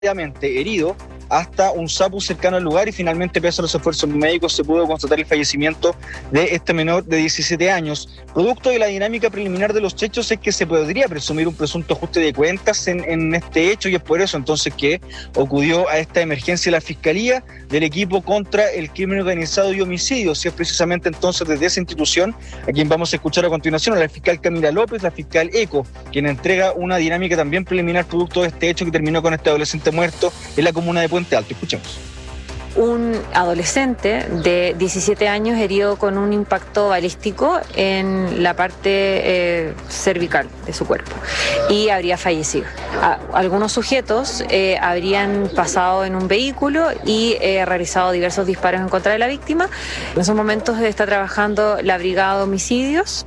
herido hasta un SAPU cercano al lugar y finalmente, pese a los esfuerzos médicos, se pudo constatar el fallecimiento de este menor de 17 años. Producto de la dinámica preliminar de los hechos es que se podría presumir un presunto ajuste de cuentas en este hecho, y es por eso entonces que acudió a esta emergencia la Fiscalía del Equipo contra el Crimen Organizado y Homicidios. Y es precisamente entonces desde esa institución a quien vamos a escuchar a continuación, a la fiscal Camila López, la fiscal ECO, quien entrega una dinámica también preliminar producto de este hecho que terminó con este adolescente muerto en la comuna de Puente Alto. Escuchemos. Un adolescente de 17 años herido con un impacto balístico en la parte cervical de su cuerpo y habría fallecido. Algunos sujetos habrían pasado en un vehículo y realizado diversos disparos en contra de la víctima. En esos momentos está trabajando la Brigada de Homicidios.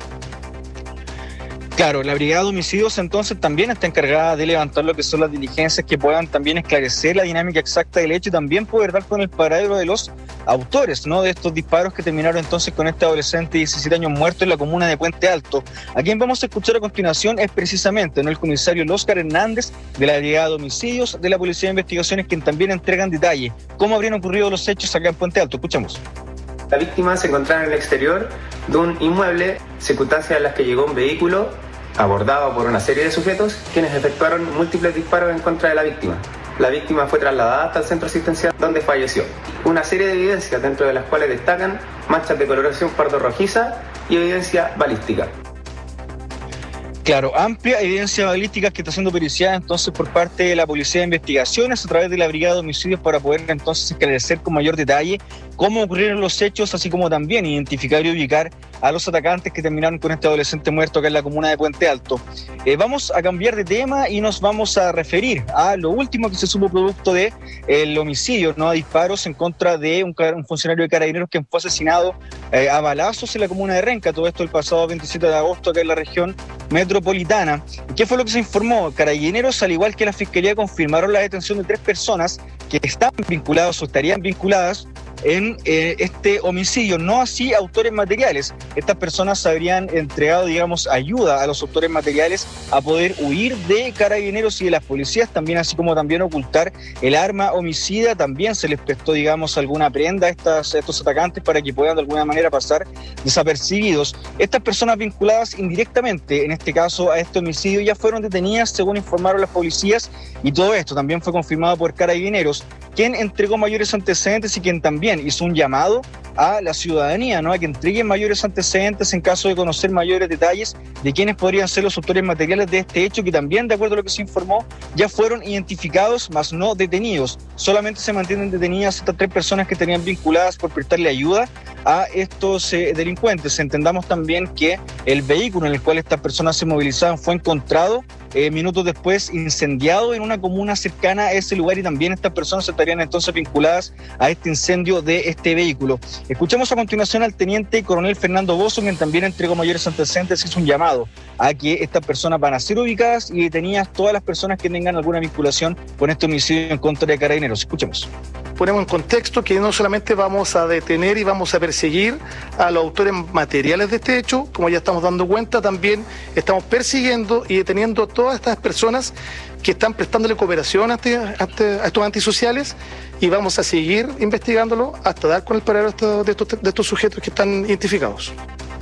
Claro, la Brigada de Homicidios entonces también está encargada de levantar lo que son las diligencias que puedan también esclarecer la dinámica exacta del hecho y también poder dar con el paradero de los autores, ¿no?, de estos disparos que terminaron entonces con este adolescente de 17 años muerto en la comuna de Puente Alto. A quien vamos a escuchar a continuación es precisamente, ¿no?, el comisario Óscar Hernández de la Brigada de Homicidios de la Policía de Investigaciones, quien también entregan detalle cómo habrían ocurrido los hechos acá en Puente Alto. Escuchamos. La víctima se encontraba en el exterior de un inmueble, circunstancias en las que llegó un vehículo abordado por una serie de sujetos, quienes efectuaron múltiples disparos en contra de la víctima. La víctima fue trasladada hasta el centro asistencial, donde falleció. Una serie de evidencias, dentro de las cuales destacan manchas de coloración pardo rojiza y evidencia balística. Claro, amplia evidencia balística que está siendo periciada entonces por parte de la Policía de Investigaciones a través de la Brigada de Homicidios para poder entonces esclarecer con mayor detalle cómo ocurrieron los hechos, así como también identificar y ubicar a los atacantes que terminaron con este adolescente muerto acá en la comuna de Puente Alto. Vamos a cambiar de tema y nos vamos a referir a lo último que se supo producto de el homicidio, ¿no?, a disparos en contra de un funcionario de Carabineros que fue asesinado a balazos en la comuna de Renca, todo esto el pasado 27 de agosto acá en la región metropolitana. ¿Qué fue lo que se informó? Carabineros, al igual que la Fiscalía, confirmaron la detención de 3 personas que están vinculadas o estarían vinculadas en este homicidio, no así autores materiales. Estas personas habrían entregado, digamos, ayuda a los autores materiales a poder huir de Carabineros y de las policías, también así como también ocultar el arma homicida. También se les prestó, digamos, alguna prenda a estos atacantes para que puedan de alguna manera pasar desapercibidos. Estas personas vinculadas indirectamente, en este caso, a este homicidio, ya fueron detenidas, según informaron las policías, y todo esto también fue confirmado por Carabineros, quien entregó mayores antecedentes y quien también hizo un llamado a la ciudadanía, ¿no?, a que entreguen mayores antecedentes en caso de conocer mayores detalles de quiénes podrían ser los autores materiales de este hecho, que también, de acuerdo a lo que se informó, ya fueron identificados, mas no detenidos. Solamente se mantienen detenidas estas 3 personas que tenían vinculadas por prestarle ayuda a estos delincuentes. Entendamos también que el vehículo en el cual estas personas se movilizaban fue encontrado minutos después incendiado en una comuna cercana a ese lugar, y también estas personas estarían entonces vinculadas a este incendio de este vehículo. Escuchamos a continuación al teniente coronel Fernando Bozo, quien también entregó mayores antecedentes y hizo un llamado a que estas personas van a ser ubicadas y detenidas todas las personas que tengan alguna vinculación con este homicidio en contra de Carabineros. Escuchemos. Ponemos en contexto que no solamente vamos a detener y vamos a perseguir a los autores materiales de este hecho, como ya estamos dando cuenta, también estamos persiguiendo y deteniendo a todas estas personas que están prestándole cooperación a estos antisociales, y vamos a seguir investigándolo hasta dar con el paradero de estos sujetos que están identificados.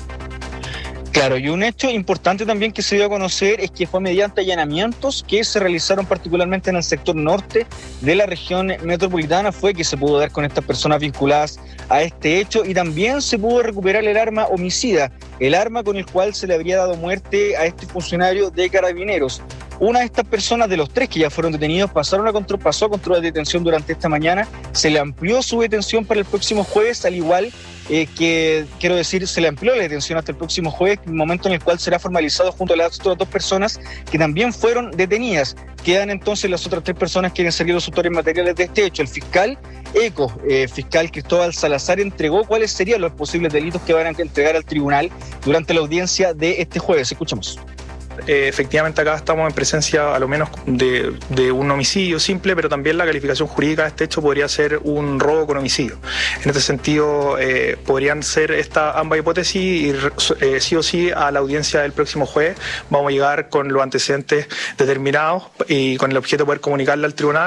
Claro, y un hecho importante también que se dio a conocer es que fue mediante allanamientos que se realizaron particularmente en el sector norte de la región metropolitana, fue que se pudo dar con estas personas vinculadas a este hecho, y también se pudo recuperar el arma homicida, el arma con el cual se le habría dado muerte a este funcionario de Carabineros. Una de estas personas, de los 3 que ya fueron detenidos, pasó a control de detención durante esta mañana. Se le amplió su detención para el próximo jueves, al igual se le amplió la detención hasta el próximo jueves, momento en el cual será formalizado junto a las otras 2 personas que también fueron detenidas. Quedan entonces las otras 3 personas que quieren ser los autores materiales de este hecho. El fiscal ECO, fiscal Cristóbal Salazar, entregó cuáles serían los posibles delitos que van a entregar al tribunal durante la audiencia de este jueves. Escuchamos. efectivamente acá estamos en presencia a lo menos de un homicidio simple, pero también la calificación jurídica de este hecho podría ser un robo con homicidio. En este sentido, podrían ser ambas hipótesis y sí o sí a la audiencia del próximo jueves vamos a llegar con los antecedentes determinados y con el objeto de poder comunicarle al tribunal